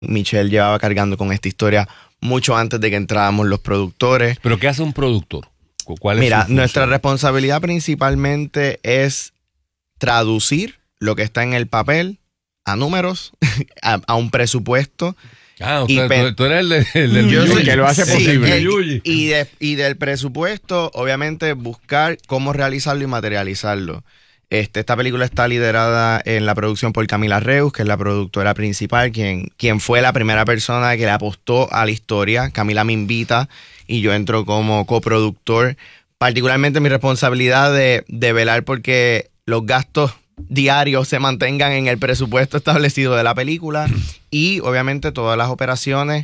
Michelle llevaba cargando con esta historia mucho antes de que entráramos los productores. ¿Pero qué hace un productor? ¿Cuál es su función? Nuestra responsabilidad principalmente es traducir lo que está en el papel a números, a un presupuesto. Tú eres el del Yuyi, que lo hace posible. Y del presupuesto, obviamente, buscar cómo realizarlo y materializarlo. Esta película está liderada en la producción por Camila Reus, que es la productora principal, quien fue la primera persona que le apostó a la historia. Camila me invita y yo entro como coproductor. Particularmente mi responsabilidad de velar porque los gastos diarios se mantengan en el presupuesto establecido de la película y obviamente todas las operaciones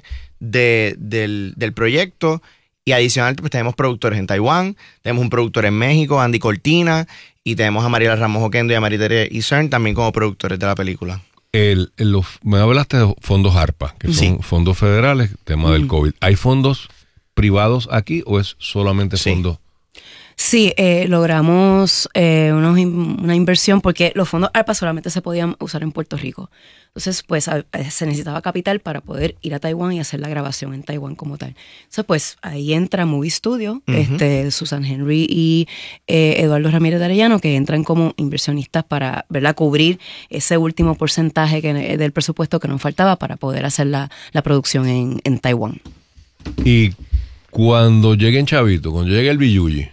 del proyecto. Y adicional, pues tenemos productores en Taiwán, tenemos un productor en México, Andy Cortina, y tenemos a Mariela Ramos Oquendo y a Maritere Isern también como productores de la película. Me hablaste de fondos ARPA, que son fondos federales, tema del COVID. ¿Hay fondos privados aquí o es solamente fondos? Sí, logramos una inversión porque los fondos ARPA solamente se podían usar en Puerto Rico. Entonces, pues se necesitaba capital para poder ir a Taiwán y hacer la grabación en Taiwán como tal. Entonces, pues ahí entra Movie Studio, Susan Henry y Eduardo Ramírez de Arellano, que entran como inversionistas para, ¿verdad?, cubrir ese último porcentaje del presupuesto que nos faltaba para poder hacer la producción en Taiwán. Y cuando llegue cuando llegue el Biyuyi,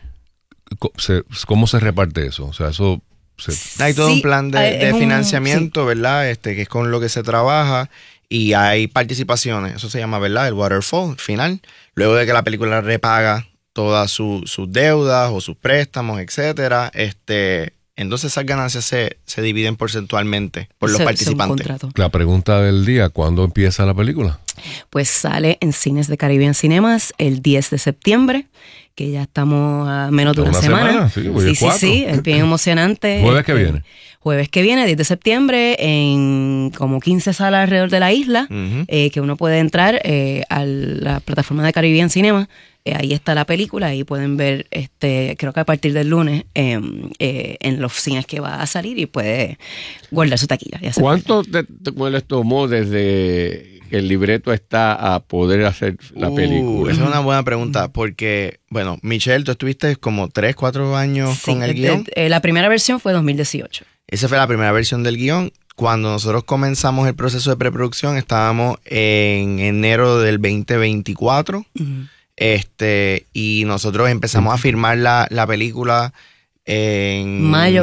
¿cómo se reparte eso? O sea, eso... Hay todo un plan de financiamiento, ¿verdad? Que es con lo que se trabaja y hay participaciones. Eso se llama, ¿verdad? El waterfall final. Luego de que la película repaga todas sus deudas o sus préstamos, etcétera, entonces esas ganancias se dividen porcentualmente por los participantes. La pregunta del día, ¿cuándo empieza la película? Pues sale en cines de Caribbean Cinemas el 10 de septiembre, que ya estamos a menos de una semana. Sí, es bien emocionante. ¿Jueves que viene? Jueves que viene, 10 de septiembre, en como 15 salas alrededor de la isla, que uno puede entrar a la plataforma de Caribbean Cinema. Ahí está la película, ahí pueden ver, creo que a partir del lunes, en los cines que va a salir y puede guardar su taquilla. ¿Cuánto les tomó desde que el libreto está a poder hacer la película? Esa es una buena pregunta, porque, bueno, Michelle, tú estuviste como 3, 4 años con el guión. La primera versión fue 2018. Esa fue la primera versión del guión. Cuando nosotros comenzamos el proceso de preproducción, estábamos en enero del 2024. Y nosotros empezamos a filmar la película en mayo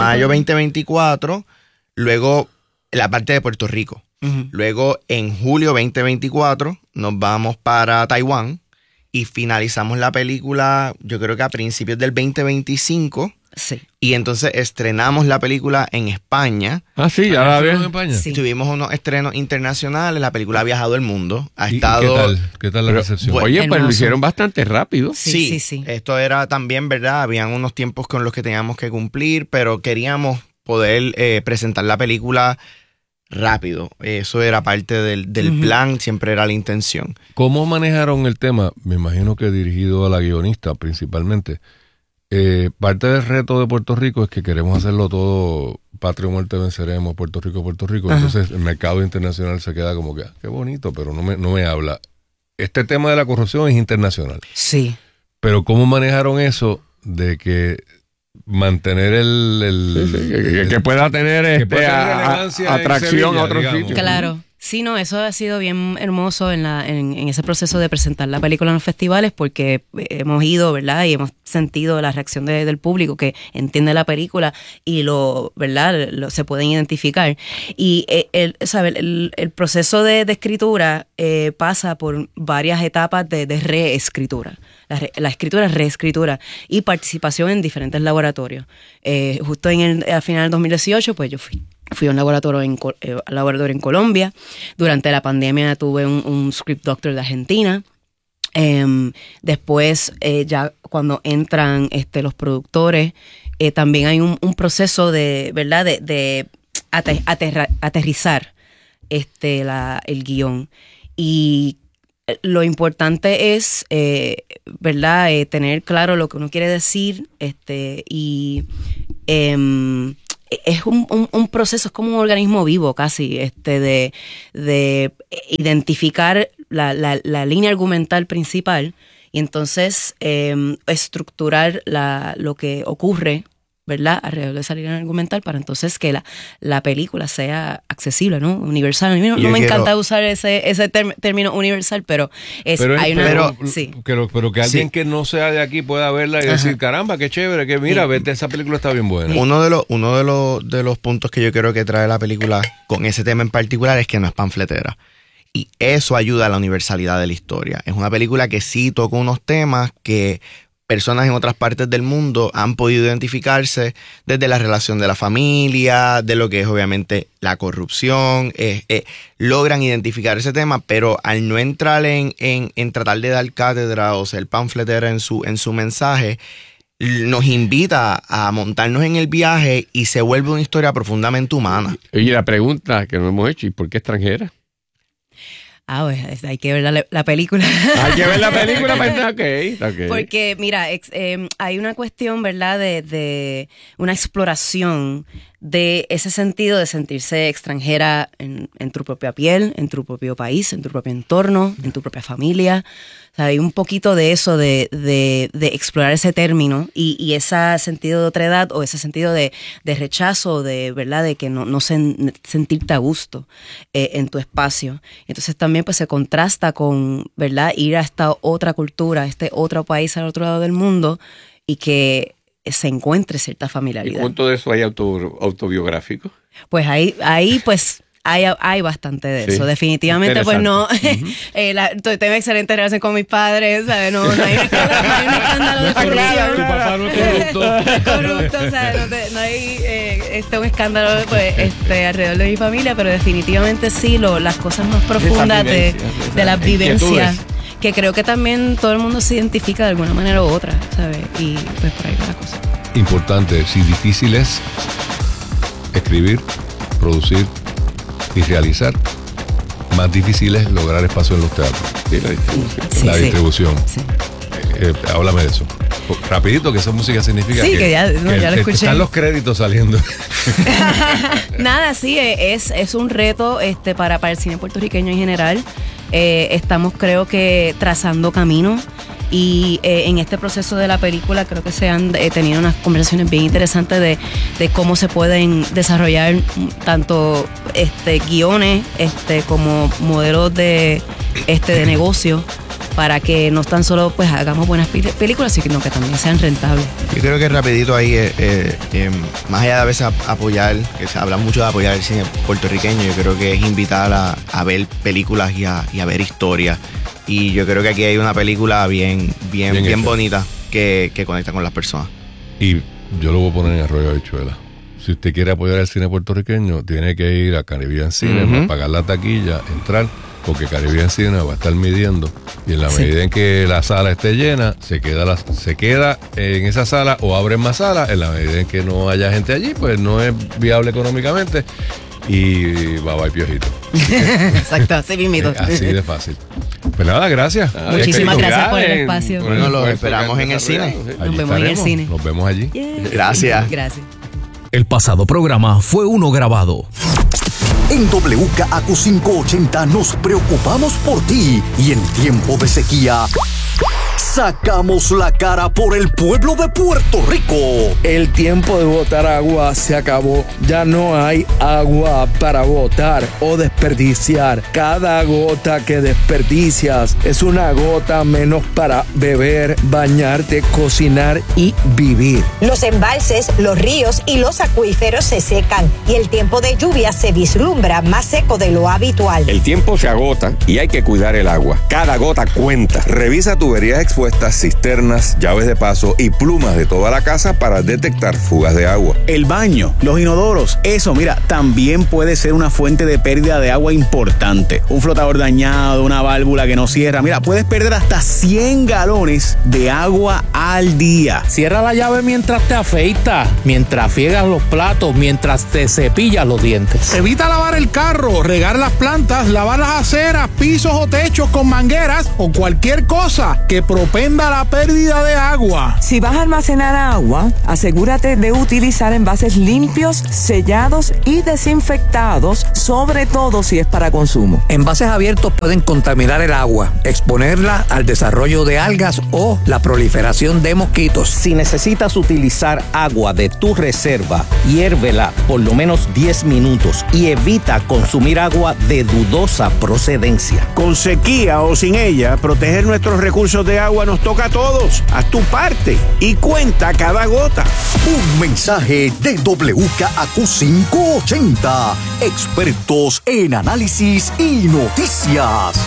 2024. Luego la parte de Puerto Rico. Luego en julio 2024 nos vamos para Taiwán y finalizamos la película, yo creo que a principios del 2025. Sí. Y entonces estrenamos la película en España. Ah, sí, ya la vieron en España. Sí. Tuvimos unos estrenos internacionales. La película ha viajado el mundo. Ha estado. ¿Qué tal la recepción? Oye, pues lo hicieron bastante rápido. Sí. Esto era también, ¿verdad? Habían unos tiempos con los que teníamos que cumplir, pero queríamos poder presentar la película rápido. Eso era parte del plan, siempre era la intención. ¿Cómo manejaron el tema? Me imagino que dirigido a la guionista principalmente. Parte del reto de Puerto Rico es que queremos hacerlo todo patria o muerte venceremos, Puerto Rico. Entonces el mercado internacional se queda como que qué bonito, pero no me habla. Este tema de la corrupción es internacional. Sí. Pero ¿cómo manejaron eso de que mantener que pueda tener atracción a otros sitios? Claro. Sí, no, eso ha sido bien hermoso en ese proceso de presentar la película en los festivales, porque hemos ido, ¿verdad? Y hemos sentido la reacción del público que entiende la película y ¿verdad? Se pueden identificar. Y el proceso de escritura pasa por varias etapas de reescritura. La escritura es reescritura y participación en diferentes laboratorios. Justo al final del 2018, pues yo fui a un laboratorio en Colombia. Durante la pandemia tuve un script doctor de Argentina. Después, ya cuando entran los productores, también hay un proceso de, ¿verdad? de aterrizar el guión. Y lo importante es, ¿verdad? Tener claro lo que uno quiere decir y es un proceso, es como un organismo vivo casi, de identificar la línea argumental principal y entonces estructurar lo que ocurre, ¿verdad?, alrededor de esa línea argumental para entonces que la película sea accesible, ¿no? Universal. A mí no me encanta usar ese término universal, pero que alguien que no sea de aquí pueda verla y decir, caramba, qué chévere, que mira, vete, esa película está bien buena. Uno de los puntos que yo creo que trae la película con ese tema en particular es que no es panfletera. Y eso ayuda a la universalidad de la historia. Es una película que sí toca unos temas que personas en otras partes del mundo han podido identificarse desde la relación de la familia, de lo que es obviamente la corrupción, logran identificar ese tema, pero al no entrar en tratar de dar cátedra o ser panfletera en su mensaje, nos invita a montarnos en el viaje y se vuelve una historia profundamente humana. Oye, la pregunta que nos hemos hecho, ¿y por qué extranjera? Pues hay que ver la película. Hay que ver la película, okay. Porque, mira, hay una cuestión, ¿verdad?, de una exploración de ese sentido de sentirse extranjera en tu propia piel, en tu propio país, en tu propio entorno, en tu propia familia. O sea, hay un poquito de eso, de explorar ese término y ese sentido de otredad o ese sentido de rechazo, ¿verdad?, de que no sentirte a gusto en tu espacio. Entonces también pues se contrasta con, ¿verdad?, ir a esta otra cultura, a este otro país al otro lado del mundo y que se encuentre cierta familiaridad. ¿Y cuánto de eso hay autobiográfico? Pues ahí pues hay bastante de eso. Definitivamente pues no. Tengo excelente relación con mis padres, ¿sabes? No hay un escándalo de corrupción. Tu papá no es corrupto, o sea, no hay un escándalo pues, alrededor de mi familia, pero definitivamente sí, las cosas más profundas de las vivencias. Que creo que también todo el mundo se identifica de alguna manera u otra, ¿sabes? Y pues por ahí va la cosa. Importante, si difícil es escribir, producir y realizar, más difícil es lograr espacio en los teatros. La distribución. Sí. Háblame de eso. Rapidito, que esa música significa que ya lo escuché. Están los créditos saliendo. Nada, sí, es un reto para el cine puertorriqueño en general. Estamos, creo que, trazando camino y en este proceso de la película creo que se han tenido unas conversaciones bien interesantes de cómo se pueden desarrollar tanto guiones como modelos de negocio para que no tan solo pues hagamos buenas películas, sino que también sean rentables. Yo creo que rapidito ahí, más allá de a veces apoyar, que se habla mucho de apoyar el cine puertorriqueño, yo creo que es invitar a ver películas y a ver historias. Y yo creo que aquí hay una película bien bonita que conecta con las personas. Y yo lo voy a poner en Arroyo Habichuela. Si usted quiere apoyar el cine puertorriqueño, tiene que ir a Caribbean Cinema, pagar la taquilla, entrar, porque Caribbean Cinema va a estar midiendo y en la medida en que la sala esté llena, se queda en esa sala o abren más salas. En la medida en que no haya gente allí, pues no es viable económicamente y bye piojito. Exacto, así mismito. Así de fácil. Pues nada, gracias. Muchísimas gracias por el espacio. Bueno, lo esperamos en el cine. Nos vemos en el cine. Nos vemos allí. Yes. Gracias. El pasado programa fue uno grabado. En WKAQ 580 nos preocupamos por ti y en tiempo de sequía sacamos la cara por el pueblo de Puerto Rico. El tiempo de botar agua se acabó. Ya no hay agua para botar o desperdiciar. Cada gota que desperdicias es una gota menos para beber, bañarte, cocinar y vivir. Los embalses, los ríos y los acuíferos se secan y el tiempo de lluvia se vislumbra más seco de lo habitual. El tiempo se agota y hay que cuidar el agua. Cada gota cuenta. Revisa tuberías expuestas, cisternas, llaves de paso y plumas de toda la casa para detectar fugas de agua. El baño, los inodoros, eso, mira, también puede ser una fuente de pérdida de agua importante. Un flotador dañado, una válvula que no cierra, mira, puedes perder hasta 100 galones de agua al día. Cierra la llave mientras te afeitas, mientras friegas los platos, mientras te cepillas los dientes. Evita lavar el carro, regar las plantas, lavar las aceras, pisos o techos con mangueras o cualquier cosa que propenda la pérdida de agua. Si vas a almacenar agua, asegúrate de utilizar envases limpios, sellados y desinfectados, sobre todo si es para consumo. Envases abiertos pueden contaminar el agua, exponerla al desarrollo de algas o la proliferación de mosquitos. Si necesitas utilizar agua de tu reserva, hiérvela por lo menos 10 minutos y evita consumir agua de dudosa procedencia. Con sequía o sin ella, proteger nuestros recursos de agua nos toca a todos. Haz tu parte y cuenta cada gota. Un mensaje de WKAQ 580, expertos en análisis y noticias.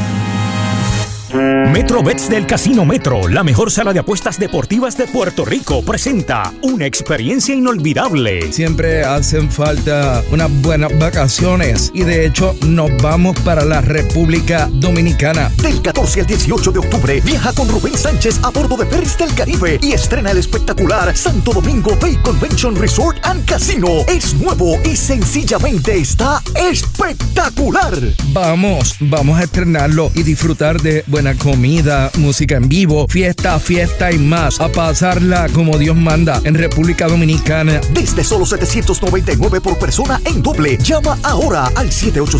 MetroBets del Casino Metro, la mejor sala de apuestas deportivas de Puerto Rico, presenta una experiencia inolvidable. Siempre hacen falta unas buenas vacaciones y de hecho nos vamos para la República Dominicana. Del 14 al 18 de octubre, viaja con Rubén Sánchez a bordo de Ferries del Caribe y estrena el espectacular Santo Domingo Bay Convention Resort and Casino. Es nuevo y sencillamente está espectacular. Vamos a estrenarlo y disfrutar de buena comida, música en vivo, fiesta y más. A pasarla como Dios manda en República Dominicana. Desde solo $799 por persona en doble. Llama ahora al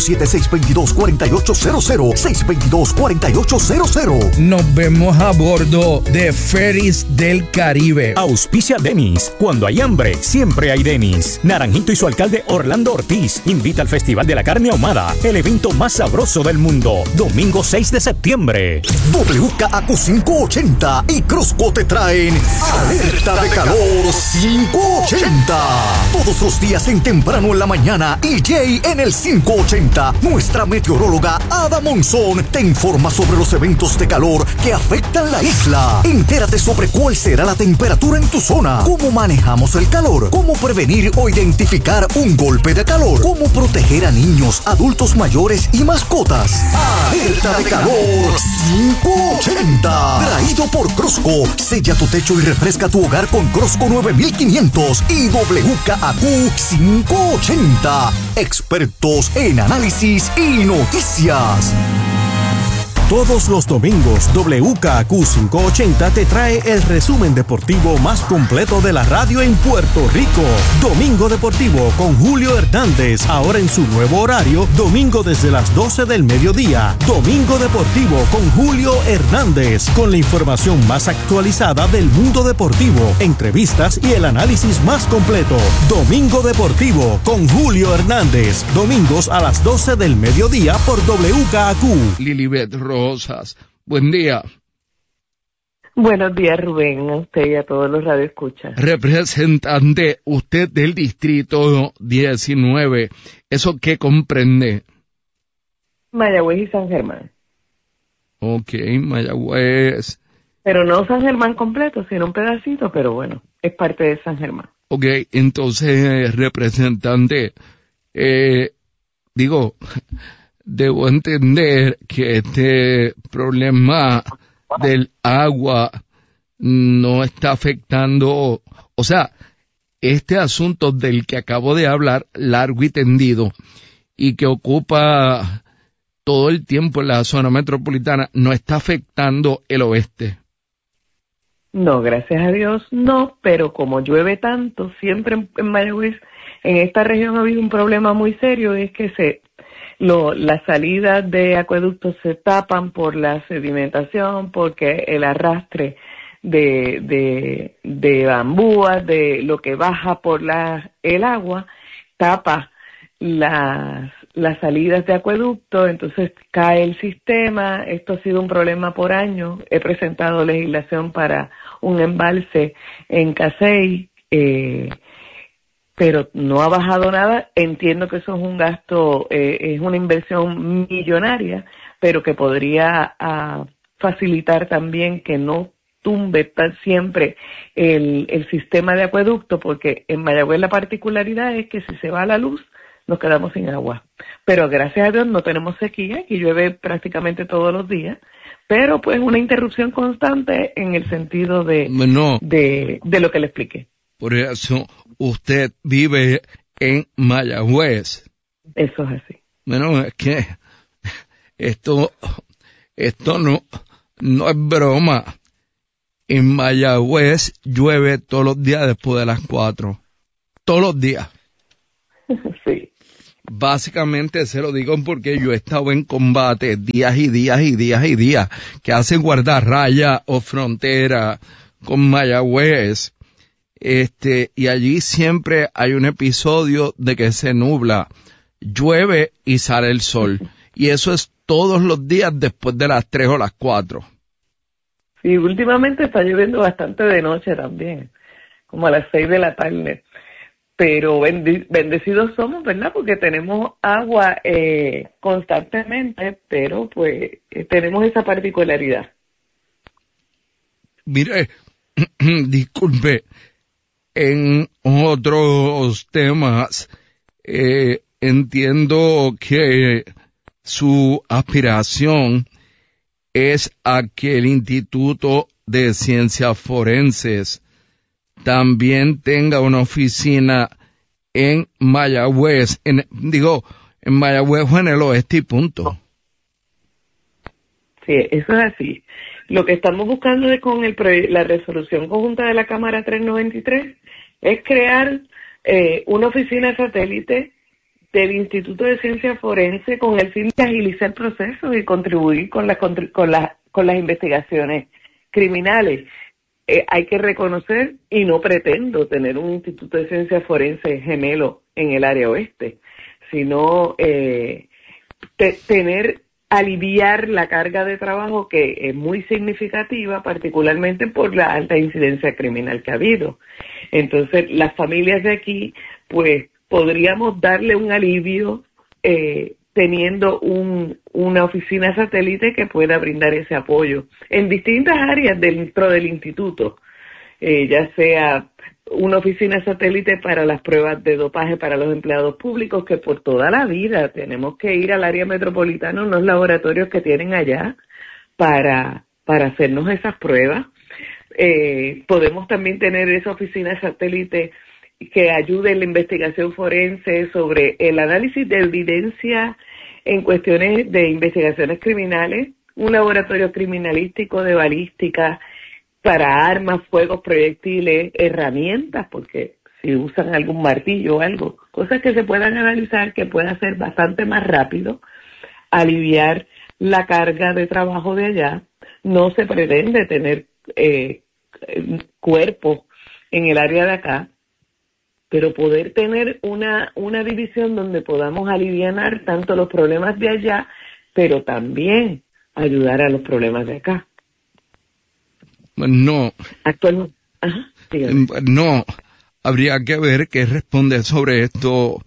787-622-4800. 622-4800. Nos vemos a bordo de Ferries del Caribe. Auspicia Denis. Cuando hay hambre, siempre hay Denis. Naranjito y su alcalde Orlando Ortiz invita al Festival de la Carne Ahumada, el evento más sabroso del mundo. Domingo 6 de septiembre. WKAQ 580 y Crosco te traen Alerta de Calor 580. Todos los días en temprano en la mañana y Jay en el 580. Nuestra meteoróloga Ada Monzón te informa sobre los eventos de calor que afectan la isla. Entérate sobre cuál será la temperatura en tu zona, cómo manejamos el calor, cómo prevenir o identificar un golpe de calor, cómo proteger a niños, adultos mayores y mascotas. Alerta de Calor 580. Traído por Crosco. Sella tu techo y refresca tu hogar con Crosco 9500 y WKAQ 580. Expertos en análisis y noticias. Todos los domingos, WKAQ 580 te trae el resumen deportivo más completo de la radio en Puerto Rico. Domingo Deportivo con Julio Hernández, ahora en su nuevo horario, domingo desde las 12 del mediodía. Domingo Deportivo con Julio Hernández, con la información más actualizada del mundo deportivo, entrevistas y el análisis más completo. Domingo Deportivo con Julio Hernández, domingos a las 12 del mediodía por WKAQ. Lilibet Rosas, buen día. Buenos días, Rubén, a usted y a todos los radioescuchas. Representante, usted del distrito 19, ¿eso qué comprende? Mayagüez y San Germán. Ok, Mayagüez. Pero no San Germán completo, sino un pedacito, pero bueno, es parte de San Germán. Ok, entonces, representante, debo entender que este problema del agua no está afectando, o sea, este asunto del que acabo de hablar, largo y tendido, y que ocupa todo el tiempo en la zona metropolitana, no está afectando el oeste. No, gracias a Dios no, pero como llueve tanto, siempre en Mayagüez, en esta región ha habido un problema muy serio, es que las salidas de acueductos se tapan por la sedimentación, porque el arrastre de bambúas, de lo que baja por el agua, tapa las salidas de acueducto, entonces cae el sistema. Esto ha sido un problema por años. He presentado legislación para un embalse en Casey, pero no ha bajado nada. Entiendo que eso es un gasto, es una inversión millonaria, pero que podría facilitar también que no tumbe siempre el sistema de acueducto, porque en Mayagüez la particularidad es que si se va la luz, nos quedamos sin agua. Pero gracias a Dios no tenemos sequía, aquí llueve prácticamente todos los días, pero pues una interrupción constante en el sentido de lo que le expliqué. Por eso usted vive en Mayagüez. Eso es así. Bueno, es que esto no No es broma. En Mayagüez llueve todos los días después de las 4. Todos los días. Sí. Básicamente se lo digo porque yo he estado en combate días y días que hace guardarraya o frontera con Mayagüez. Y allí siempre hay un episodio de que se nubla, llueve y sale el sol. Y eso es todos los días después de las 3 o las 4. Sí, últimamente está lloviendo bastante de noche también, como a las 6 de la tarde. Pero bendecidos somos, ¿verdad? Porque tenemos agua constantemente, pero pues tenemos esa particularidad. Mire, disculpe, en otros temas, entiendo que su aspiración es a que el Instituto de Ciencias Forenses también tenga una oficina en Mayagüez, en Mayagüez o en el oeste y punto. Sí, eso es así. Lo que estamos buscando con la resolución conjunta de la Cámara 393 es crear una oficina satélite del Instituto de Ciencias Forenses con el fin de agilizar procesos y contribuir con las investigaciones criminales. Hay que reconocer, y no pretendo tener un Instituto de Ciencias Forenses gemelo en el área oeste, sino aliviar la carga de trabajo que es muy significativa, particularmente por la alta incidencia criminal que ha habido. Entonces, las familias de aquí, pues, podríamos darle un alivio teniendo una oficina satélite que pueda brindar ese apoyo en distintas áreas dentro del instituto, ya sea una oficina satélite para las pruebas de dopaje para los empleados públicos, que por toda la vida tenemos que ir al área metropolitana, unos laboratorios que tienen allá para hacernos esas pruebas. Podemos también tener esa oficina satélite que ayude en la investigación forense sobre el análisis de evidencia en cuestiones de investigaciones criminales, un laboratorio criminalístico de balística para armas, fuegos, proyectiles, herramientas, porque si usan algún martillo o algo, cosas que se puedan analizar, que pueda ser bastante más rápido, aliviar la carga de trabajo de allá. No se pretende tener cuerpos en el área de acá, pero poder tener una división donde podamos alivianar tanto los problemas de allá, pero también ayudar a los problemas de acá. No. Actualmente. No. Habría que ver qué responde sobre esto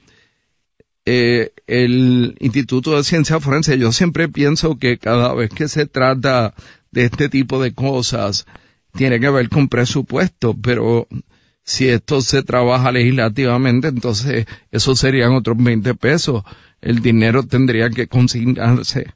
el Instituto de Ciencias Forenses. Yo siempre pienso que cada vez que se trata de este tipo de cosas, tiene que ver con presupuesto, pero si esto se trabaja legislativamente, entonces eso serían otros 20 pesos. El dinero tendría que consignarse.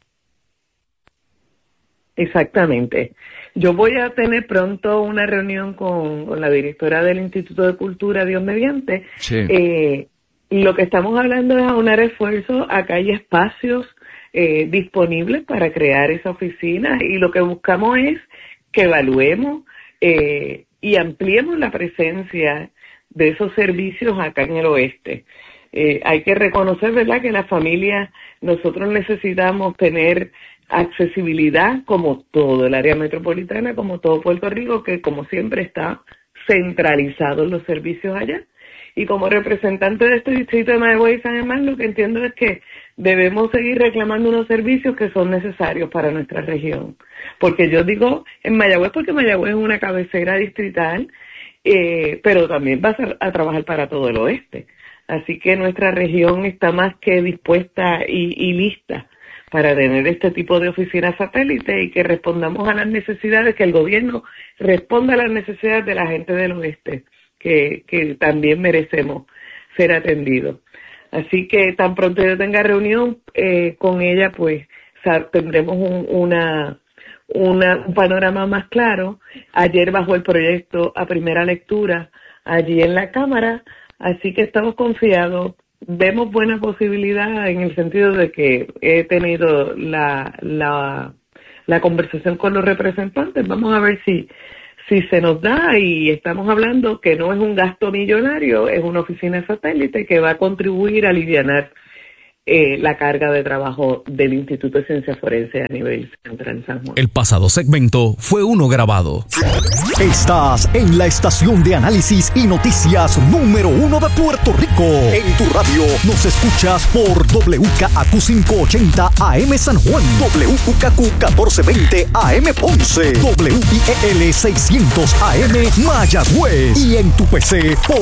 Exactamente. Yo voy a tener pronto una reunión con la directora del Instituto de Cultura, Dios mediante. Sí. Lo que estamos hablando es aunar esfuerzos. Acá hay espacios disponibles para crear esa oficina, y lo que buscamos es que evaluemos y ampliemos la presencia de esos servicios acá en el oeste. Hay que reconocer, ¿verdad?, que las familias, nosotros necesitamos tener accesibilidad, como todo el área metropolitana, como todo Puerto Rico, que como siempre está centralizado los servicios allá. Y como representante de este distrito de Mayagüez y San Germán, lo que entiendo es que debemos seguir reclamando unos servicios que son necesarios para nuestra región. Porque yo digo en Mayagüez, porque Mayagüez es una cabecera distrital, pero también va a trabajar para todo el oeste. Así que nuestra región está más que dispuesta y lista para tener este tipo de oficinas satélite, y que respondamos a las necesidades, que el gobierno responda a las necesidades de la gente del oeste, que también merecemos ser atendidos. Así que tan pronto yo tenga reunión con ella, pues tendremos un panorama más claro. Ayer bajó el proyecto a primera lectura allí en la Cámara, así que estamos confiados. Vemos buena posibilidad en el sentido de que he tenido la la conversación con los representantes. Vamos a ver si se nos da, y estamos hablando que no es un gasto millonario, es una oficina satélite que va a contribuir a alivianar la carga de trabajo del Instituto de Ciencias Forenses a nivel central San Juan. El pasado segmento fue uno grabado. Estás en la estación de análisis y noticias número 1 de Puerto Rico. En tu radio nos escuchas por WKAQ 580 AM San Juan, WKAQ 1420 AM Ponce, WIEL 600 AM Mayagüez y en tu PC por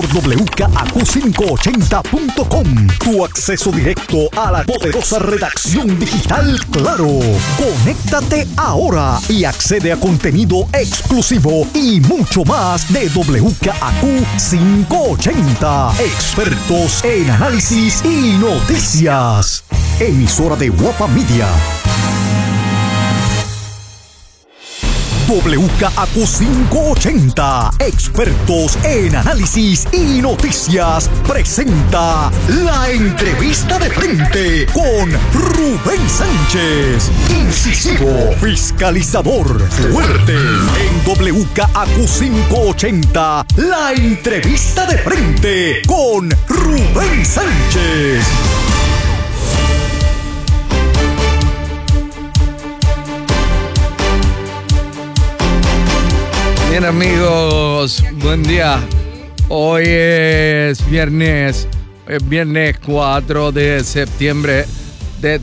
WKAQ580.com. Tu acceso directo a la poderosa redacción digital Claro. Conéctate ahora y accede a contenido exclusivo y mucho más de WKAQ 580. Expertos en análisis y noticias. Emisora de Guapa Media. WKAQ 580, expertos en análisis y noticias, presenta la entrevista de frente con Rubén Sánchez. Incisivo, fiscalizador, fuerte. En WKAQ 580, la entrevista de frente con Rubén Sánchez. Bien, amigos, buen día. Hoy es viernes 4 de septiembre de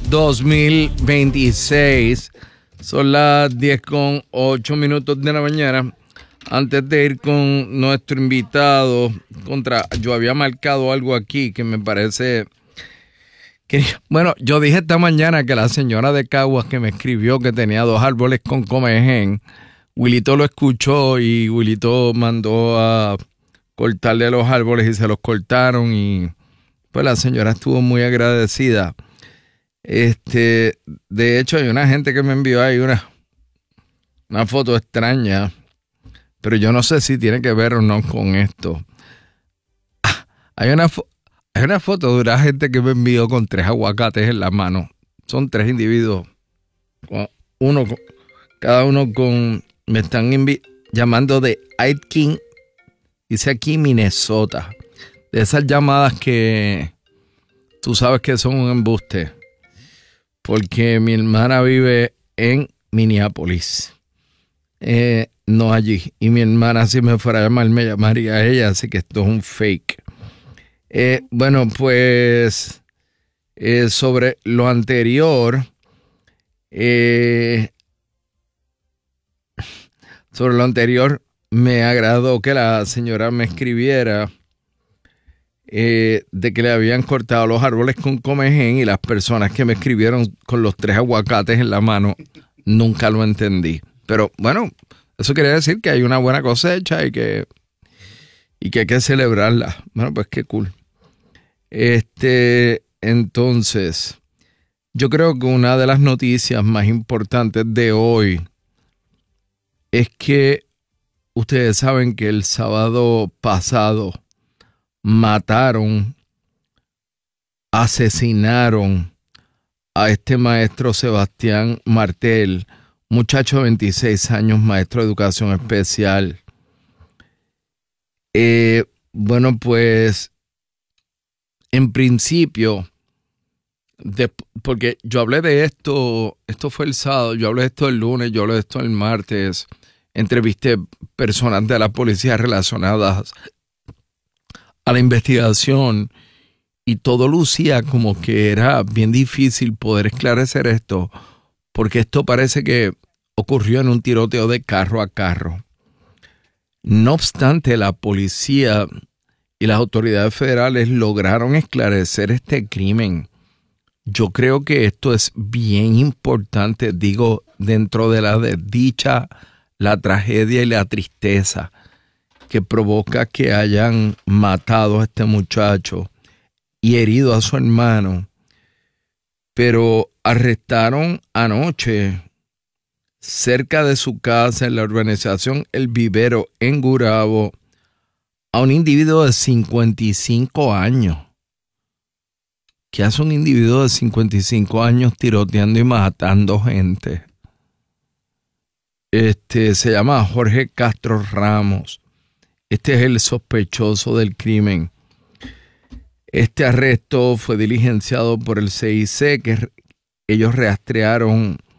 2026. Son las 10:08 de la mañana. Antes de ir con nuestro invitado, yo había marcado algo aquí que me parece... Bueno, yo dije esta mañana que la señora de Caguas que me escribió que tenía 2 árboles con comején, Wilito lo escuchó y Wilito mandó a cortarle los árboles y se los cortaron, y pues la señora estuvo muy agradecida. De hecho, hay una gente que me envió ahí una foto extraña, pero yo no sé si tiene que ver o no con esto. Hay una foto de una gente que me envió con 3 aguacates en la mano. Son 3 individuos, cada uno con... Me están llamando de Aitkin, dice aquí Minnesota. De esas llamadas que tú sabes que son un embuste. Porque mi hermana vive en Minneapolis, no allí. Y mi hermana, si me fuera a llamar, me llamaría a ella, así que esto es un fake. Bueno, pues sobre lo anterior... Sobre lo anterior, me agradó que la señora me escribiera de que le habían cortado los árboles con comején, y las personas que me escribieron con los 3 aguacates en la mano nunca lo entendí. Pero bueno, eso quería decir que hay una buena cosecha y que hay que celebrarla. Bueno, pues qué cool. Entonces, yo creo que una de las noticias más importantes de hoy es que ustedes saben que el sábado pasado asesinaron a este maestro Sebastián Martel, muchacho de 26 años, maestro de educación especial. Bueno, pues, en principio, porque yo hablé de esto fue el sábado, yo hablé de esto el lunes, yo hablé de esto el martes, entrevisté personas de la policía relacionadas a la investigación y todo lucía como que era bien difícil poder esclarecer esto, porque esto parece que ocurrió en un tiroteo de carro a carro. No obstante, la policía y las autoridades federales lograron esclarecer este crimen. Yo creo que esto es bien importante, digo, dentro de la desdicha, la tragedia y la tristeza que provoca que hayan matado a este muchacho y herido a su hermano. Pero arrestaron anoche, cerca de su casa, en la urbanización El Vivero, en Gurabo, a un individuo de 55 años. ¿Qué hace un individuo de 55 años tiroteando y matando gente? se llama Jorge Castro Ramos. Este es el sospechoso del crimen. Este arresto fue diligenciado por el CIC, que ellos rastrearon